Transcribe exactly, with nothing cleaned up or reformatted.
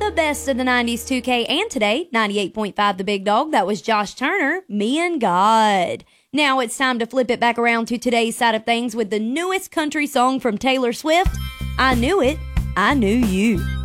The best of the nineties two K and today, ninety-eight point five The Big Dog. That was Josh Turner, Me and God. Now it's time to flip it back around to today's side of things with the newest country song from Taylor Swift, I Knew It, I Knew You.